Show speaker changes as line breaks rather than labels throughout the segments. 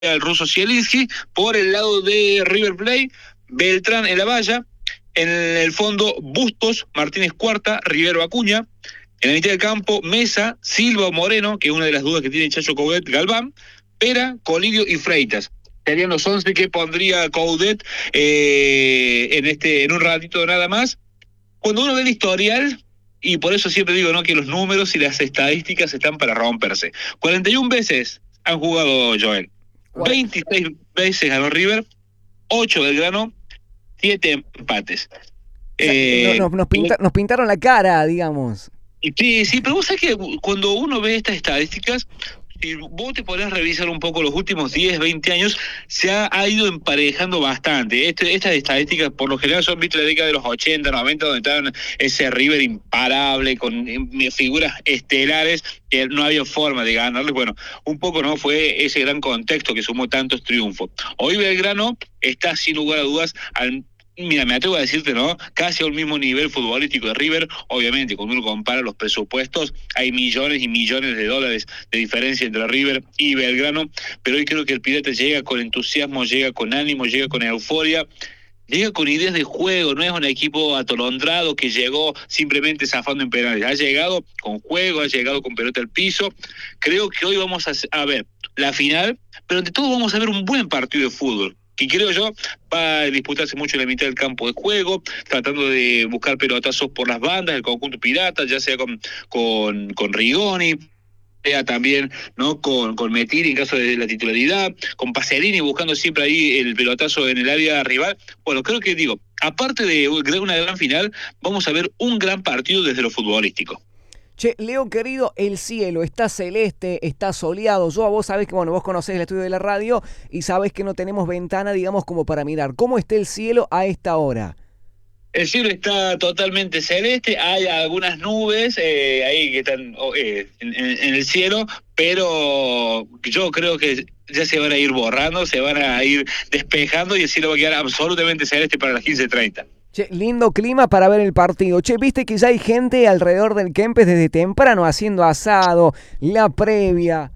el ruso Zielinski. Por el lado de River Plate, Beltrán en la valla. En el fondo, Bustos, Martínez Cuarta, Rivero Acuña. En la mitad del campo, Mesa, Silva o Moreno, que es una de las dudas que tiene Chacho Coudet, Galván, Pera, Colidio y Freitas. Serían los 11 que pondría Coudet en un ratito nada más. Cuando uno ve el historial, y por eso siempre digo, ¿no?, que los números y las estadísticas están para romperse. 41 veces han jugado, Joel. 26 veces ganó River, 8 Belgrano, 7 empates.
O sea, nos pintaron la cara, digamos.
Sí, sí, pero vos sabés que cuando uno ve estas estadísticas, si vos te podés revisar un poco los últimos 10, 20 años, se ha ido emparejando bastante. Estas estadísticas por lo general son, viste, la década de los 80, 90, donde estaban ese River imparable, con figuras estelares, que no había forma de ganarles. Bueno, un poco no fue ese gran contexto que sumó tantos triunfos. Hoy Belgrano está sin lugar a dudas Mira, me atrevo a decirte, ¿no?, casi al mismo nivel futbolístico de River. Obviamente, cuando uno compara los presupuestos, hay millones y millones de dólares de diferencia entre River y Belgrano, pero hoy creo que el Pirata llega con entusiasmo, llega con ánimo, llega con euforia, llega con ideas de juego. No es un equipo atolondrado que llegó simplemente zafando en penales. Ha llegado con juego, ha llegado con pelota al piso. Creo que hoy vamos a ver la final, pero ante todo vamos a ver un buen partido de fútbol, que creo yo va a disputarse mucho en la mitad del campo de juego, tratando de buscar pelotazos por las bandas, el conjunto pirata, ya sea con Rigoni, sea también, ¿no?, con Metiri en caso de la titularidad, con Pacerini buscando siempre ahí el pelotazo en el área rival. Bueno, creo que, digo, aparte de una gran final, vamos a ver un gran partido desde lo futbolístico.
Che, Leo querido, el cielo está celeste, está soleado. Vos sabés que, bueno, vos conocés el estudio de la radio y sabés que no tenemos ventana, digamos, como para mirar. ¿Cómo está el cielo a esta hora?
El cielo está totalmente celeste, hay algunas nubes ahí que están en el cielo, pero yo creo que ya se van a ir borrando, se van a ir despejando y el cielo va a quedar absolutamente celeste para las 15:30.
Che, lindo clima para ver el partido. Che, viste que ya hay gente alrededor del Kempes desde temprano haciendo asado, la previa.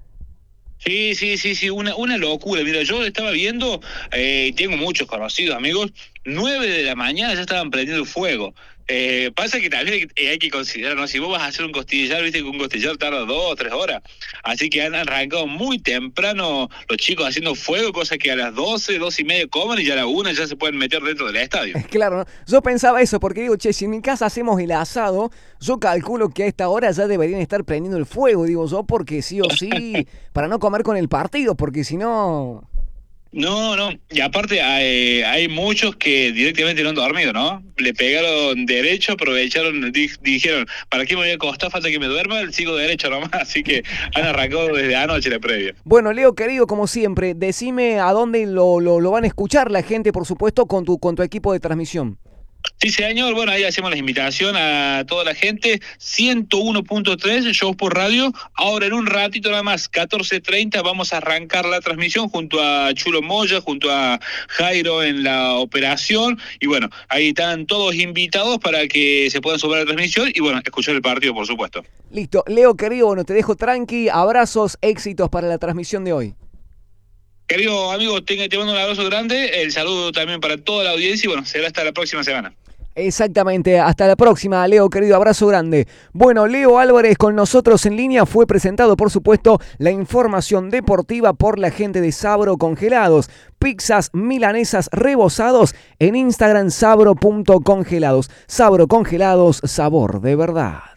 Sí, una locura. Mira, yo estaba viendo, tengo muchos conocidos, amigos, 9 de la mañana ya estaban prendiendo el fuego. Pasa que también hay que considerar, ¿no?, si vos vas a hacer un costillar, viste que un costillar tarda 2 o 3 horas. Así que han arrancado muy temprano los chicos haciendo fuego, cosa que a las 12, 12:30 coman y ya a la 1 ya se pueden meter dentro del estadio.
Claro, ¿no? Yo pensaba eso porque digo, che, si en mi casa hacemos el asado, yo calculo que a esta hora ya deberían estar prendiendo el fuego, digo yo, porque sí o sí, para no comer con el partido, porque si no...
No, y aparte hay muchos que directamente no han dormido, ¿no? Le pegaron derecho, aprovecharon, dijeron, ¿para qué me voy a acostar? Falta que me duerma, sigo derecho nomás, así que han arrancado desde anoche la previa.
Bueno, Leo, querido, como siempre, decime a dónde lo van a escuchar la gente, por supuesto, con tu equipo de transmisión.
Sí, señor, bueno, ahí hacemos la invitación a toda la gente, 101.3, Shows por Radio. Ahora en un ratito nada más, 14:30, vamos a arrancar la transmisión junto a Chulo Moya, junto a Jairo en la operación, y bueno, ahí están todos invitados para que se puedan subir a la transmisión y bueno, escuchar el partido, por supuesto.
Listo, Leo, querido, bueno, te dejo tranqui, abrazos, éxitos para la transmisión de hoy.
Querido amigo, te mando un abrazo grande, el saludo también para toda la audiencia y bueno, será hasta la próxima semana.
Exactamente, hasta la próxima, Leo, querido, abrazo grande. Bueno, Leo Álvarez con nosotros en línea, fue presentado, por supuesto, la información deportiva por la gente de Sabro Congelados. Pizzas milanesas rebozados en Instagram, sabro.congelados. Sabro Congelados, sabor de verdad.